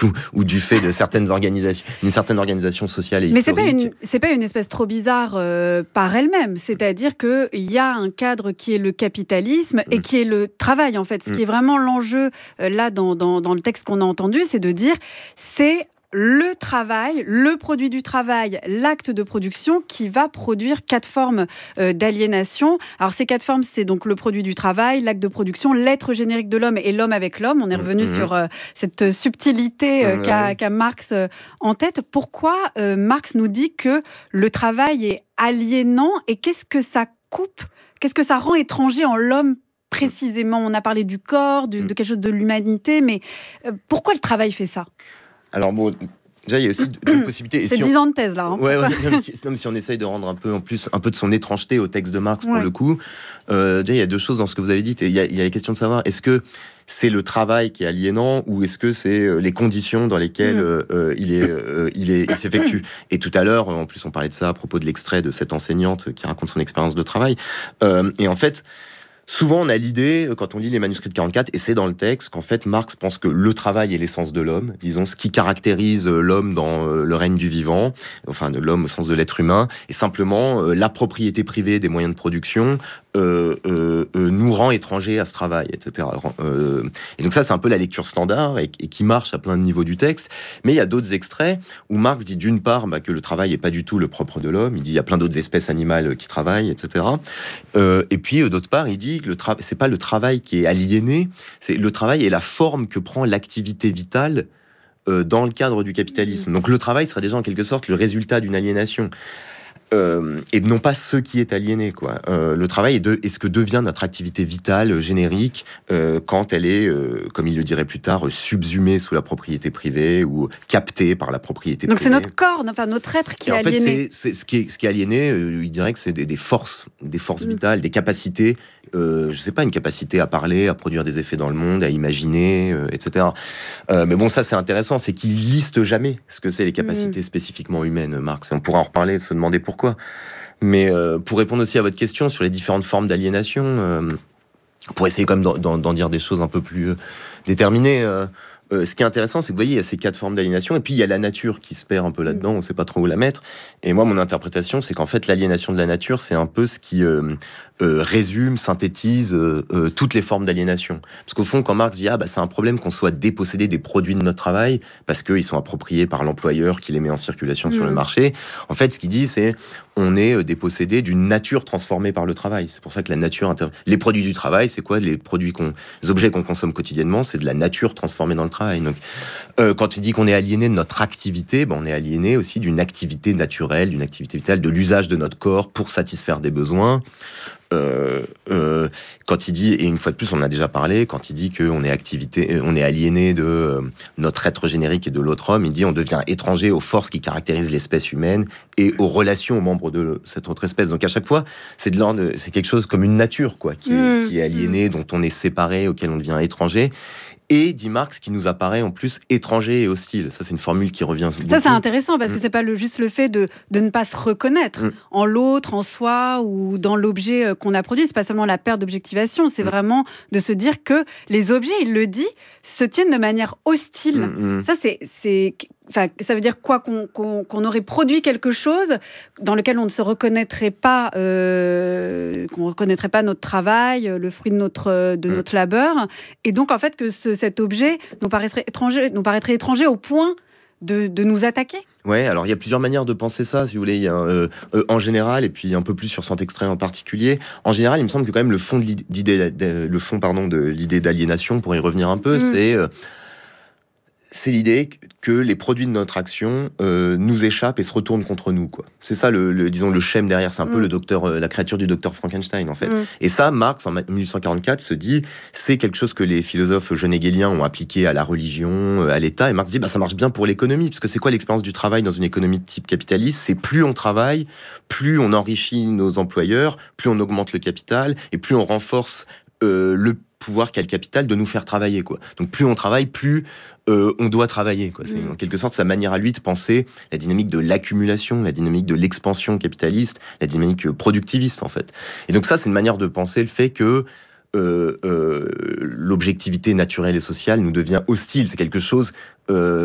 ou du fait de certaines organisations, une certaine organisation sociale et historique. Mais c'est pas une espèce trop bizarre par elle-même. C'est-à-dire qu'il y a un cadre qui est le capitalisme et qui est le travail, en fait. Ce qui est vraiment l'enjeu, là, dans le texte qu'on a entendu, c'est de dire, c'est le travail, le produit du travail, l'acte de production qui va produire 4 formes d'aliénation. Alors ces 4 formes, c'est donc le produit du travail, l'acte de production, l'être générique de l'homme et l'homme avec l'homme. On est revenu sur cette subtilité qu'a Marx en tête. Pourquoi Marx nous dit que le travail est aliénant et qu'est-ce que ça coupe, qu'est-ce que ça rend étranger en l'homme précisément? On a parlé du corps, de quelque chose de l'humanité, mais pourquoi le travail fait ça? Alors bon, déjà il y a aussi deux possibilités. C'est 10 ans de thèse là. Hein. Ouais, si on essaye de rendre un peu de son étrangeté au texte de Marx pour le coup, déjà il y a deux choses dans ce que vous avez dit. Il y a la question de savoir est-ce que c'est le travail qui est aliénant ou est-ce que c'est les conditions dans lesquelles il s'effectue. Et tout à l'heure, en plus on parlait de ça à propos de l'extrait de cette enseignante qui raconte son expérience de travail. Et en fait, souvent, on a l'idée, quand on lit les manuscrits de 44, et c'est dans le texte, qu'en fait, Marx pense que le travail est l'essence de l'homme, disons, ce qui caractérise l'homme dans le règne du vivant, enfin, de l'homme au sens de l'être humain, et simplement, la propriété privée des moyens de production nous rend étrangers à ce travail, etc. Et donc ça, c'est un peu la lecture standard, et qui marche à plein de niveaux du texte, mais il y a d'autres extraits où Marx dit d'une part que le travail n'est pas du tout le propre de l'homme, il dit il y a plein d'autres espèces animales qui travaillent, etc. Et puis, d'autre part, il dit que c'est pas le travail qui est aliéné, c'est le travail est la forme que prend l'activité vitale dans le cadre du capitalisme. Donc le travail serait déjà en quelque sorte le résultat d'une aliénation. Et non pas ce qui est aliéné, quoi. Le travail est ce que devient notre activité vitale, générique, quand elle est, comme il le dirait plus tard, subsumée sous la propriété privée ou captée par la propriété privée. Donc c'est notre corps, enfin notre être qui est aliéné. En fait, c'est ce qui est aliéné, il dirait que c'est des forces vitales, des capacités, je sais pas, une capacité à parler, à produire des effets dans le monde, à imaginer, etc. Mais bon, ça c'est intéressant, c'est qu'il liste jamais ce que c'est les capacités spécifiquement humaines, Marx. Et on pourra en reparler, se demander pourquoi. Mais pour répondre aussi à votre question sur les différentes formes d'aliénation, pour essayer quand même d'en dire des choses un peu plus déterminées, ce qui est intéressant, c'est que vous voyez, il y a ces 4 formes d'aliénation, et puis il y a la nature qui se perd un peu là-dedans, on ne sait pas trop où la mettre. Et moi, mon interprétation, c'est qu'en fait, l'aliénation de la nature, c'est un peu ce qui résume, synthétise toutes les formes d'aliénation. Parce qu'au fond, quand Marx dit c'est un problème qu'on soit dépossédé des produits de notre travail, parce qu'ils sont appropriés par l'employeur qui les met en circulation sur le marché, en fait, ce qu'il dit, c'est on est dépossédé d'une nature transformée par le travail. C'est pour ça que la nature... Les produits du travail, c'est quoi? Les objets qu'on consomme quotidiennement, c'est de la nature transformée dans le travail. Donc, quand il dit qu'on est aliéné de notre activité, on est aliéné aussi d'une activité naturelle, d'une activité vitale, de l'usage de notre corps pour satisfaire des besoins. Quand il dit, et une fois de plus on en a déjà parlé, quand il dit qu'on est aliéné de notre être générique et de l'autre homme, il dit on devient étranger aux forces qui caractérisent l'espèce humaine et aux relations aux membres de cette autre espèce. Donc à chaque fois, c'est quelque chose comme une nature, quoi, qui est aliénée, dont on est séparé, auquel on devient étranger. Et, dit Marx, qui nous apparaît en plus étranger et hostile. Ça, c'est une formule qui revient beaucoup. Ça, c'est intéressant, parce que c'est pas juste le fait de ne pas se reconnaître en l'autre, en soi, ou dans l'objet qu'on a produit. C'est pas seulement la perte d'objectivation, c'est vraiment de se dire que les objets, il le dit, se tiennent de manière hostile. Ça, ça veut dire quoi? Qu'on aurait produit quelque chose dans lequel on ne se reconnaîtrait pas, qu'on ne reconnaîtrait pas notre travail, le fruit de notre labeur, et donc en fait que cet objet nous paraîtrait étranger au point de nous attaquer. Ouais, alors il y a plusieurs manières de penser ça, si vous voulez. Il y a en général, et puis un peu plus sur cet extrait en particulier. En général, il me semble que quand même le fond de l'idée d'aliénation, pour y revenir un peu, c'est l'idée que les produits de notre action nous échappent et se retournent contre nous, quoi. C'est ça, disons, le schème derrière. C'est un peu la créature du docteur Frankenstein, en fait. Et ça, Marx, en 1844, se dit, c'est quelque chose que les philosophes hegeliens ont appliqué à la religion, à l'État. Et Marx dit, ça marche bien pour l'économie, parce que c'est quoi l'expérience du travail dans une économie de type capitaliste? C'est plus on travaille, plus on enrichit nos employeurs, plus on augmente le capital, et plus on renforce le pouvoir qu'a le capital de nous faire travailler, quoi. Donc plus on travaille, plus on doit travailler, quoi. C'est en quelque sorte sa manière à lui de penser la dynamique de l'accumulation, la dynamique de l'expansion capitaliste, la dynamique productiviste, en fait. Et donc ça, c'est une manière de penser le fait que l'objectivité naturelle et sociale nous devient hostile. C'est quelque chose